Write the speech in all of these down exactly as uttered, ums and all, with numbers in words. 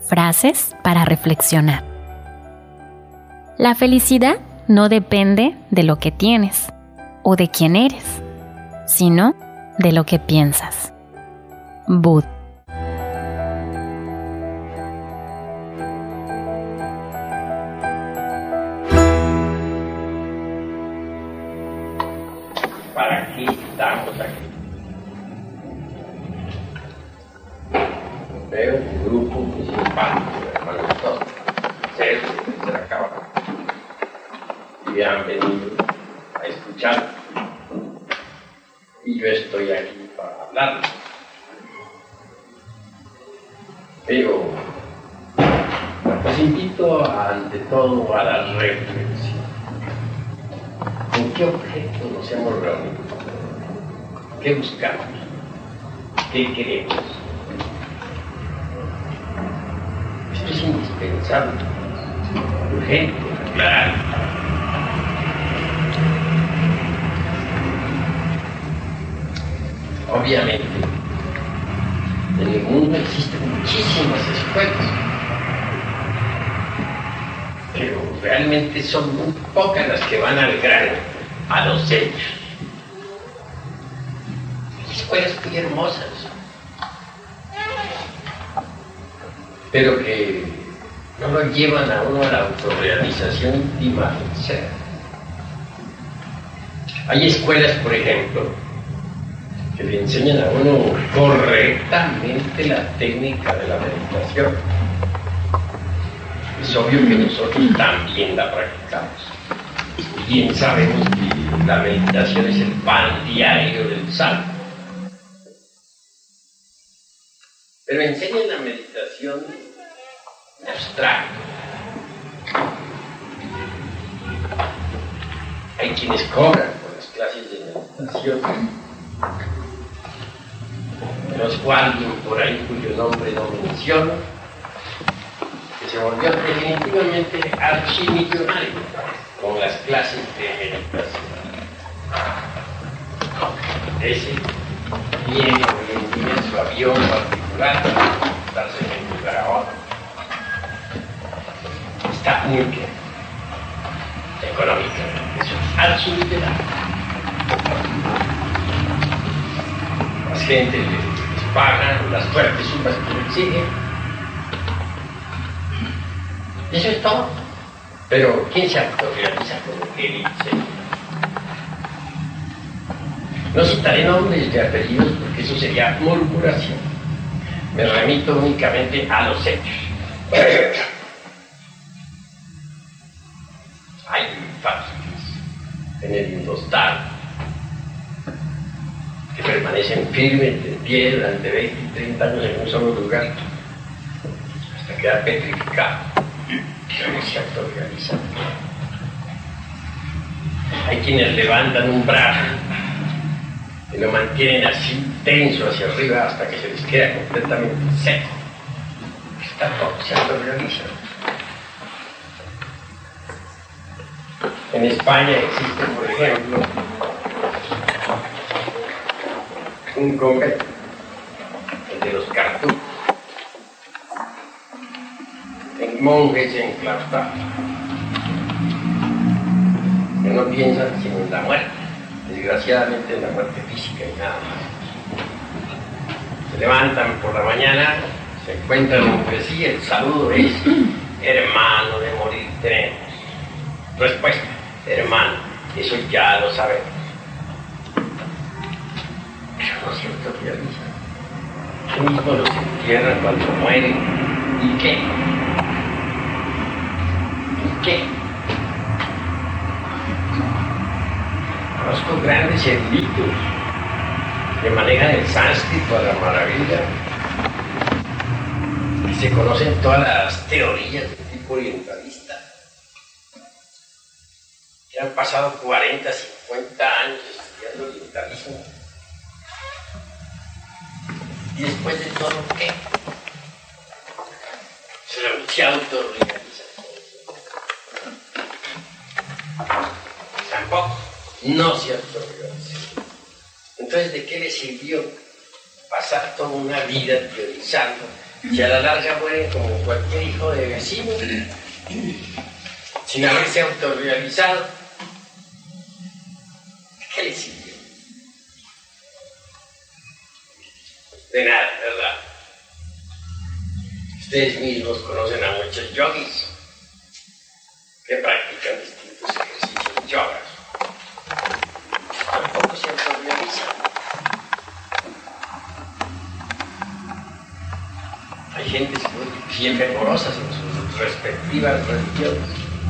Frases para reflexionar. La felicidad no depende de lo que tienes o de quién eres, sino de lo que piensas. Buda. ¿Para qué estamos aquí? Veo un grupo muy simpático, hermanos todos, serios de la cámara, y han venido a escuchar, y yo estoy aquí para hablarles. Pero los invito ante todo a la reflexión. ¿En qué objeto nos hemos reunido? ¿Qué buscamos? ¿Qué queremos? Esto es indispensable, urgente, aclarar. Obviamente, en el mundo existen muchísimas escuelas, pero realmente son muy pocas las que van al grano, a los hechos. Hay escuelas muy hermosas, pero que no lo llevan a uno a la autorrealización íntima del ser. Hay escuelas, por ejemplo, que le enseñan a uno correctamente la técnica de la meditación. Es obvio que nosotros también la practicamos. Bien sabemos que la meditación es el pan diario del santo. Pero enseñan la meditación en abstracto. Hay quienes cobran por las clases de meditación. Conozco a alguien por ahí cuyo nombre no menciono, que se volvió definitivamente archimillonario con las clases de meditación. Ese viene hoy en día en su avión particular para estarse en un lugar a otro. Está muy bien, económicamente, eso es archimillonario. Más gente les pagan las fuertes sumas que le exigen. Eso es todo. Pero ¿quién se autorrealiza con lo que dice? No citaré nombres de apellidos porque eso sería murmuración. Me remito únicamente a los hechos. Hay fáciles en el indostado que permanecen firmes de pie durante veinte y treinta años en un solo lugar, hasta quedar petrificado, pero no se autorrealizan. Hay quienes levantan un brazo y lo mantienen así tenso hacia arriba hasta que se les queda completamente seco. Tampoco se autorrealizan. En España existe, por ejemplo, un convento, el de los Cartujos, en monjes enclaustrados, que no piensan sino en la muerte, desgraciadamente en la muerte física y nada más. Se levantan por la mañana, se encuentran entre sí, el saludo es: hermano, de morir tenemos. Respuesta: hermano, eso ya lo sabemos. Pero no se autorrealizan. Ellos mismos los entierran cuando mueren. ¿Y qué? ¿Y qué? Conozco grandes eruditos que manejan el sánscrito a la maravilla, y se conocen todas las teorías de tipo orientalista, que han pasado cuarenta, cincuenta años estudiando orientalismo. Y después de todo, ¿qué? Se autorrealizan. Tampoco, no se autorrealizan. Entonces, ¿de qué le sirvió pasar toda una vida teorizando Si a la larga mueren como cualquier hijo de vecino, sin haberse autorrealizado, ¿qué les sirve? De nada, ¿verdad? Ustedes mismos conocen a muchos yogis que practican distintos ejercicios yogas. Tampoco se autorrealizan. Hay gentes bien fervorosas en sus respectivas religiones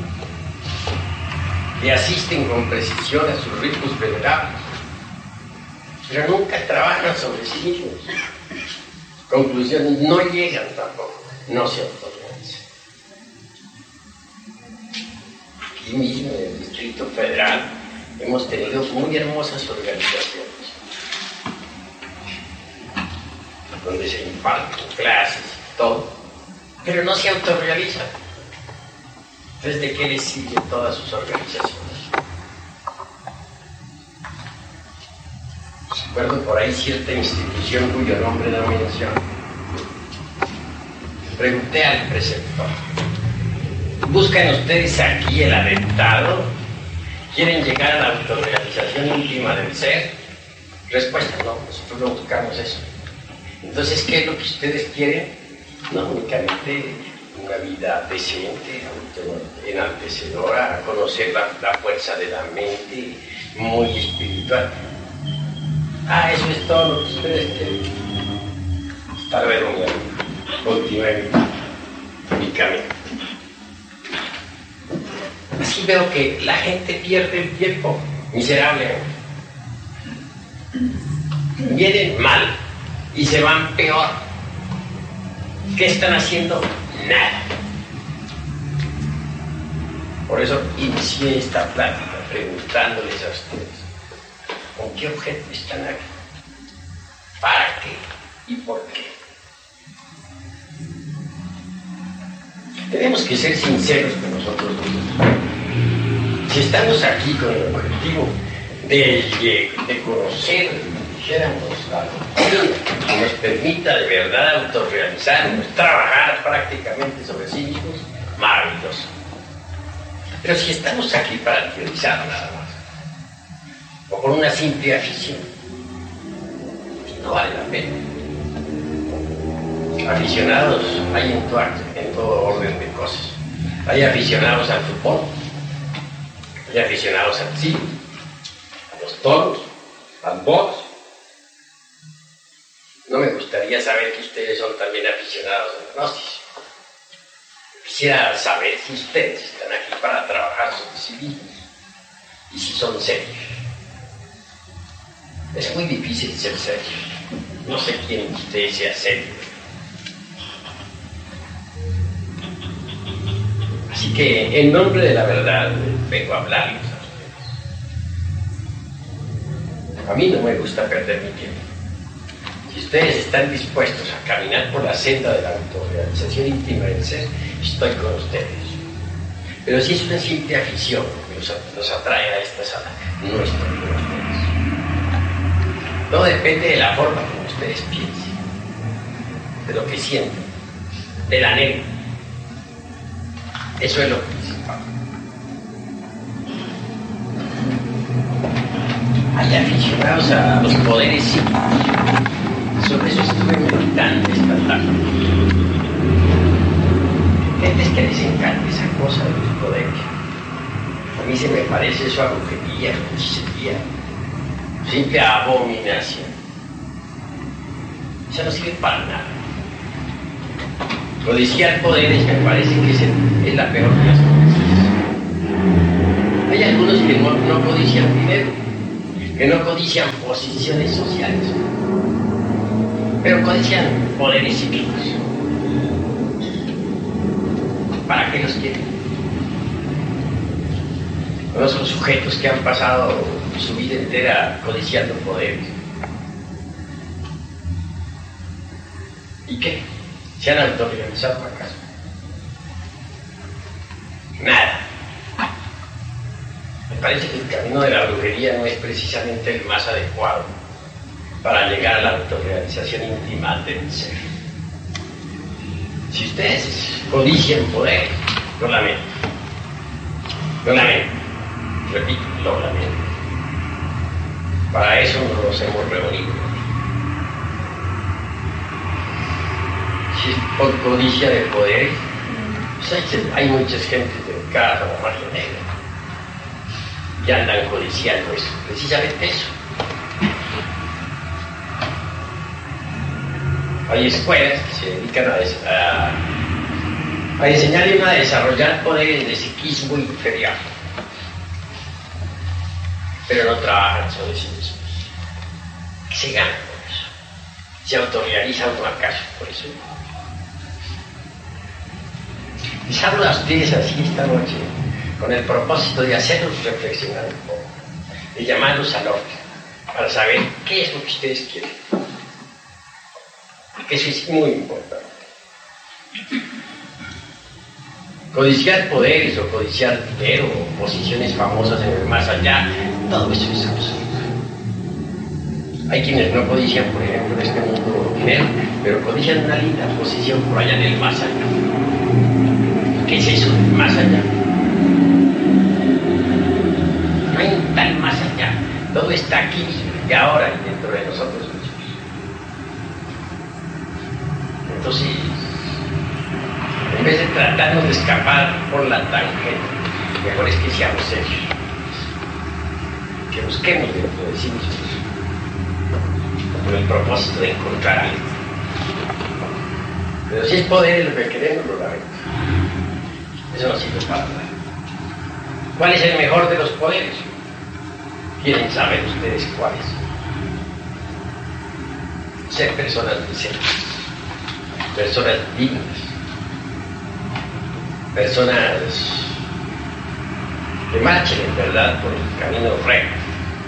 que asisten con precisión a sus ritos venerables, pero nunca trabajan sobre sí mismos. Conclusiones, no llegan tampoco, no se autorrealizan. Aquí mismo en el Distrito Federal hemos tenido muy hermosas organizaciones donde se imparten clases y todo, pero no se autorrealizan. Entonces, ¿de qué les sirven todas sus organizaciones? Recuerdo por ahí cierta institución cuyo nombre no menciono. Pregunté al preceptor: ¿buscan ustedes aquí el adeptado? ¿Quieren llegar a la autorrealización íntima del ser? Respuesta: no, nosotros no buscamos eso. Entonces, ¿qué es lo que ustedes quieren? No únicamente una vida decente, enaltecedora, conocer la, la fuerza de la mente, muy espiritual. Ah, eso es todo lo que ustedes quieren. Hasta luego, mi amigo. Continúe mi, mi camino. Así veo que la gente pierde el tiempo miserablemente. Vienen mal y se van peor. ¿Qué están haciendo? Nada. Por eso inicié esta plática preguntándoles a ustedes: ¿con qué objeto están aquí? ¿Para qué? ¿Y por qué? Tenemos que ser sinceros con nosotros mismos. Si estamos aquí con el objetivo de, de conocer, dijéramos, algo que nos permita de verdad autorrealizarnos, trabajar prácticamente sobre sí mismos, maravilloso. Pero si estamos aquí para teorizar nada más, o por una simple afición, no vale la pena. Aficionados hay en todo, en todo orden de cosas. Hay aficionados al fútbol, hay aficionados al cine, a los toros, al box. No me gustaría saber que ustedes son también aficionados al gnosis. Quisiera saber si ustedes están aquí para trabajar sobre sí mismos y si son serios. Es muy difícil ser serio. No sé quién de ustedes sea serio. Así que, en nombre de la verdad, vengo a hablarles a ustedes. A mí no me gusta perder mi tiempo. Si ustedes están dispuestos a caminar por la senda de la autorrealización íntima del ser, estoy con ustedes. Pero si es una simple afición que los, los atrae a esta sala, no estoy con ustedes. Todo depende de la forma como ustedes piensen, de lo que sienten, del anhelo. Eso es lo principal. Hay aficionados a los poderes psíquicos. Sobre eso estuve meditando esta tarde. Gentes que les encanta esa cosa de los poderes. A mí se me parece eso a brujería, hechicería, simple abominación. Eso no sirve para nada. Codiciar poderes me parece que es, el, es la peor de las codicias. Hay algunos que no, no codician dinero, que no codician posiciones sociales, pero codician poderes psíquicos. ¿Para qué los quieren? Conozco sujetos que han pasado su vida entera codiciando poderes. ¿Y qué? ¿Se han autorrealizado acaso? Nada. Me parece que el camino de la brujería no es precisamente el más adecuado para llegar a la autorrealización íntima del ser. Si ustedes codician poder, lo lamento. Lo lamento. Repito, lo lamento. Para eso nos hemos reunido. Si es por codicia de poder, pues hay muchas gentes de casa o margen negra que andan codiciando eso, precisamente eso. Hay escuelas que se dedican a, a, a enseñar y a desarrollar poderes de psiquismo inferior, pero no trabajan sobre sí mismos. ¿Qué se gana con eso? ¿Se autorrealiza uno acaso por eso? Les hablo a ustedes así esta noche con el propósito de hacerlos reflexionar un poco, de llamarlos al orden, para saber qué es lo que ustedes quieren. Porque eso es muy importante. Codiciar poderes o codiciar dinero o posiciones famosas en el más allá, todo eso es absurdo. Hay quienes no codician, por ejemplo, en este mundo dinero, pero codician una linda posición por allá en el más allá. ¿Qué es eso del más allá? No hay un tal más allá. Todo está aquí y ahora y dentro de nosotros mismos. Entonces, en vez de tratarnos de escapar por la tangente, mejor es que seamos serios, que busquemos dentro de sí mismos con el propósito de encontrar algo. Pero si es poder lo que queremos, lo lamento. Eso no sirve para nada. ¿Cuál es el mejor de los poderes? ¿Quieren saber ustedes cuál es? Ser personas decentes, personas dignas, personas que marchen en verdad por el camino recto.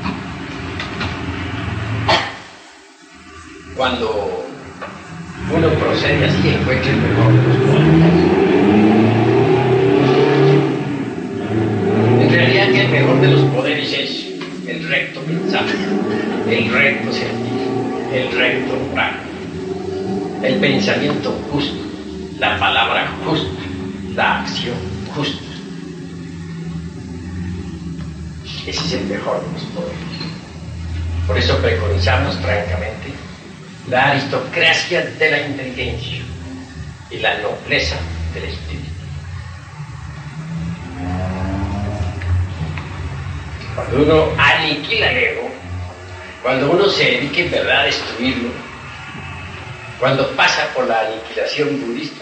Cuando uno procede así, encuentra el mejor de los poderes. En realidad, que el mejor de los poderes es el recto pensar, el recto sentir, el recto obrar, el pensamiento justo, la palabra justa, la acción justa. Ese es el mejor de los poderes. Por eso preconizamos francamente la aristocracia de la inteligencia y la nobleza del espíritu. Cuando uno aniquila el ego, cuando uno se dedica en verdad a destruirlo, cuando pasa por la aniquilación budista,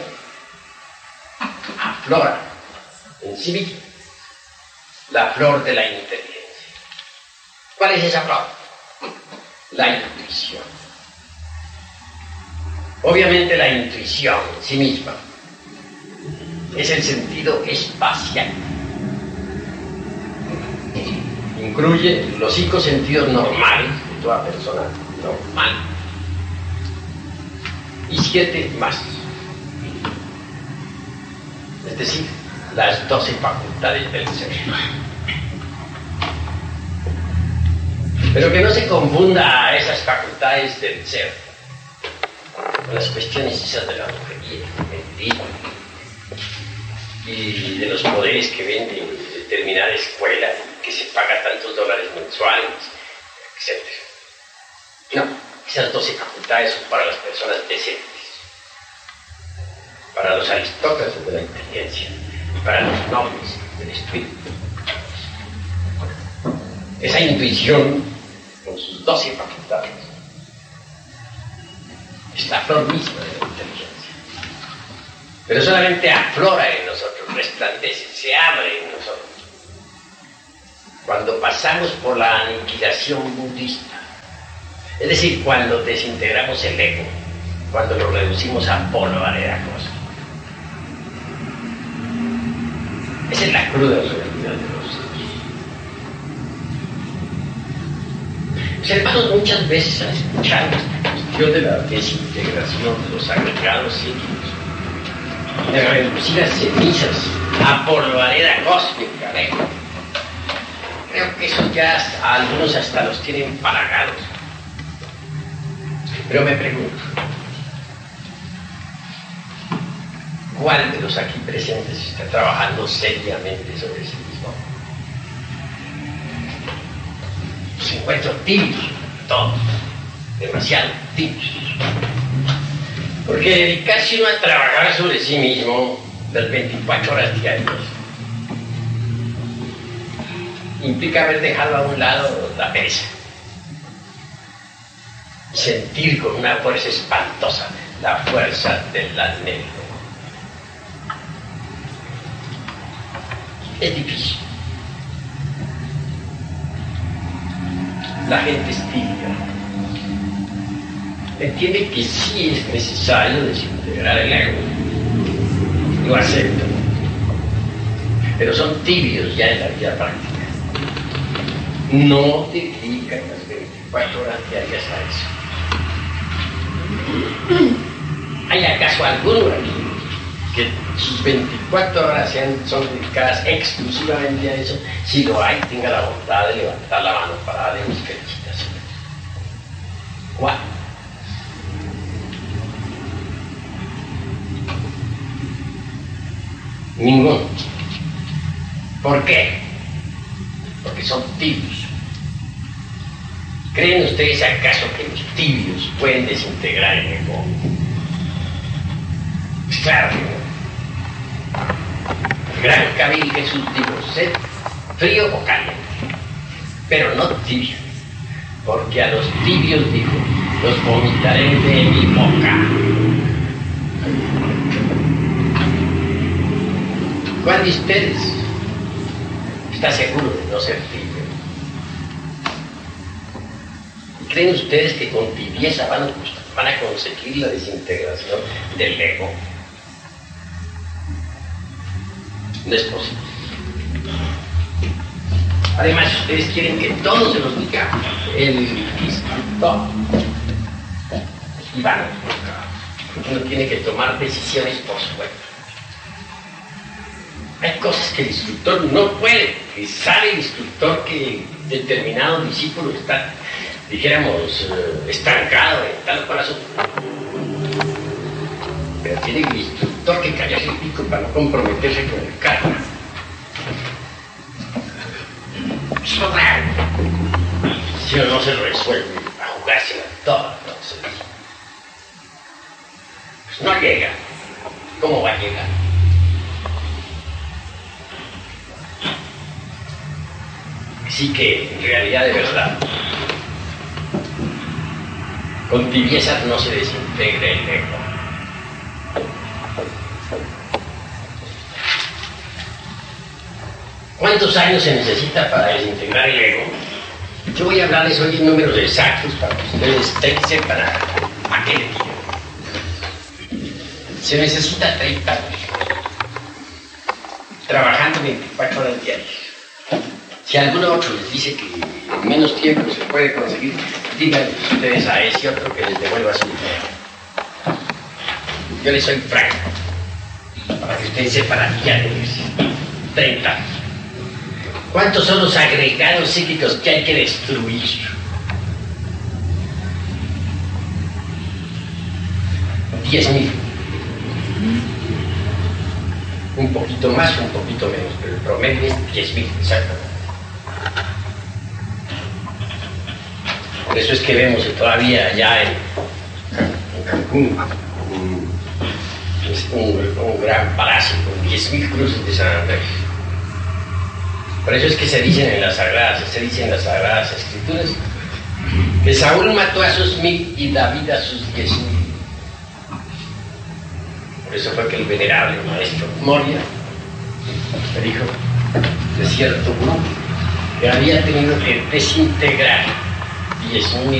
aflora en sí mismo la flor de la inteligencia. ¿Cuál es esa flor? La intuición. Obviamente la intuición en sí misma es el sentido espacial. Incluye los cinco sentidos normales de toda persona normal y siete más. Es decir, las doce facultades del ser. Pero que no se confunda a esas facultades del ser con las cuestiones esas de la brujería, mentira y de los poderes que venden en determinada escuela que se paga tantos dólares mensuales, etcétera. No, esas doce facultades son para las personas decentes, para los aristócratas de la inteligencia y para los nobles del espíritu. Esa intuición, con sus doce facultades, es la flor misma de la inteligencia. Pero solamente aflora en nosotros, resplandece, se abre en nosotros cuando pasamos por la aniquilación budista. Es decir, cuando desintegramos el ego, cuando lo reducimos a polvareda cósmica. Esa es la cruda realidad de los hechos. Observamos muchas veces a escuchar esta cuestión de la desintegración de los agregados psíquicos, de reducir a cenizas, a polvareda cósmica, ¿eh? Creo que eso ya a algunos hasta los tienen palagados. Pero me pregunto, ¿cuál de los aquí presentes está trabajando seriamente sobre sí mismo? Los encuentro tibios, todos, demasiado tibios. Porque dedicarse uno a trabajar sobre sí mismo las veinticuatro horas diarias implica haber dejado a un lado la pereza y sentir con una fuerza espantosa la fuerza del anhelo. Es difícil. La gente es tibia. Entiende que sí es necesario desintegrar el ego. Lo acepto. Pero son tibios ya en la vida práctica. No dedican las veinticuatro horas diarias a eso. ¿Hay acaso alguno aquí que sus veinticuatro horas sean, son dedicadas exclusivamente a eso? Si lo hay, tenga la bondad de levantar la mano para darle mis felicitaciones. ¿Cuál? Ninguno. ¿Por qué? Porque son tibios. ¿Creen ustedes acaso que los tibios pueden desintegrar el ego? Claro que no. El gran Kabir Jesús dijo, sed frío o caliente, pero no tibio, porque a los tibios dijo, los vomitaré de mi boca. ¿Cuál de ustedes está seguro de no ser tibio? ¿Creen ustedes que con tibieza van a, van a conseguir la desintegración del ego? No es posible. Además, ustedes quieren que todo se los diga el instructor. Y van, uno tiene que tomar decisiones por su cuenta. Hay cosas que el instructor no puede, que sabe el instructor que determinado discípulo está, dijéramos, estancado en tal o cual asunto. Pero tiene el instructor que callarse el pico para no comprometerse con el karma. Es lo raro. Si uno no se resuelve a jugársela toda, entonces pues no llega. ¿Cómo va a llegar? Así que, en realidad, de verdad, con tibieza no se desintegra el ego. ¿Cuántos años se necesita para desintegrar el ego? Yo voy a hablarles hoy en números exactos para que ustedes sepan a, a qué le digo. Se necesita treinta años, trabajando veinticuatro horas diarias. Si alguno otro les dice que en menos tiempo se puede conseguir, díganle ustedes a ese otro que les devuelva su dinero. Yo les soy franco, para que ustedes sepan a qué atenerse. treinta años. ¿Cuántos son los agregados psíquicos que hay que destruir? diez mil. Un poquito más, un poquito menos, pero el promedio es diez mil, exactamente. Por eso es que vemos que todavía allá en, en Cancún un, un, un gran palacio con diez mil cruces de San Andrés. Por eso es que se dicen en las sagradas, se dicen en las sagradas escrituras que Saúl mató a sus mil y David a sus diez mil. Por eso fue que el venerable maestro Moria me dijo de cierto grupo que había tenido que desintegrar diez mil